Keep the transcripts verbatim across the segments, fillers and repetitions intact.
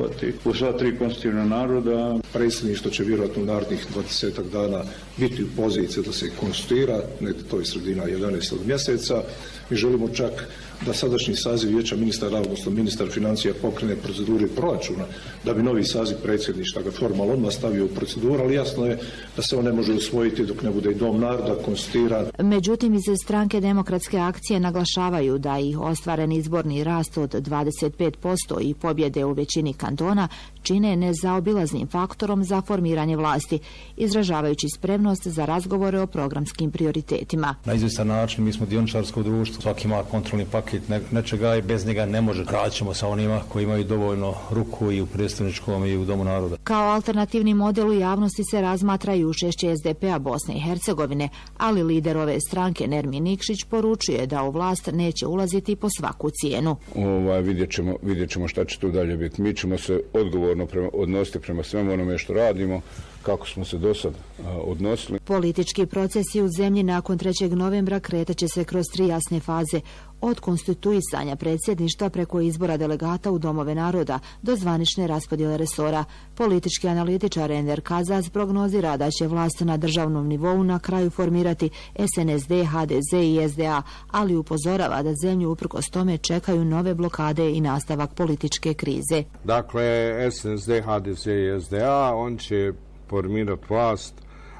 U sva tri konstitutivna naroda predsjedništvo će vjerojatno u narednih dvadesetak dana biti u poziciji da se konstituira, negdje to je sredina jedanaestog mjeseca. Mi želimo čak da sadašnji saziv vijeća ministara, odnosno ministar financija pokrene procedure proračuna, da bi novi saziv predsjedništva ga formalno odmah stavio u proceduru, ali jasno je da se on ne može usvojiti dok ne bude i Dom naroda konstituiran. Međutim, iz stranke Demokratske akcije naglašavaju da ih ostvaren izborni rast od dvadeset pet posto i pobjede u većini kantona čine nezaobilaznim faktorom za formiranje vlasti, izražavajući spremnost za razgovore o programskim prioritetima. Na izvjestan način mi smo dioničarsko društvo, svaki ima kontrolni paket nečega i bez njega ne može. Kraćemo sa onima koji imaju dovoljno ruku i u predstavničkom i u Domu naroda. Kao alternativni model u javnosti se razmatra i učešće S D P-a Bosne i Hercegovine, ali lider ove stranke Nermin Nikšić poručuje da u vlast neće ulaziti po svaku cijenu. Ovaj, vidjet ćemo, vidjet ćemo šta će tu dalje biti. Mi ćemo se odgovorno prema, odnositi prema svemu onome što radimo, kako smo se do sad odnosili. Politički procesi u zemlji nakon trećeg novembra kretaće se kroz tri jasne faze, od konstituisanja predsjedništva preko izbora delegata u domove naroda do zvanične raspodjele resora. Politički analitičar Enver Kazaz prognozira da će vlast na državnom nivou na kraju formirati S N S D, H D Z i S D A, ali upozorava da zemlju uprkos tome čekaju nove blokade i nastavak političke krize. Dakle, S N S D, H D Z i S D A, on će formirati vlast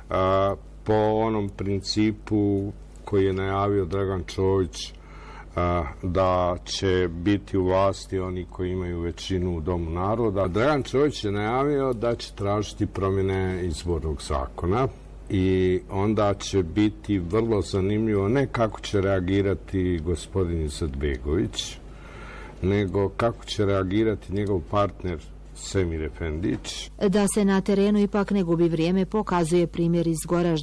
a, po onom principu koji je najavio Dragan Čović, a, da će biti u vlasti oni koji imaju većinu u Domu naroda. Dragan Čović je najavio da će tražiti promjene izbornog zakona i onda će biti vrlo zanimljivo ne kako će reagirati gospodin Izetbegović, nego kako će reagirati njegov partner Semir Efendić. Da se na terenu ipak ne gubi vrijeme pokazuje primjer iz Goražda.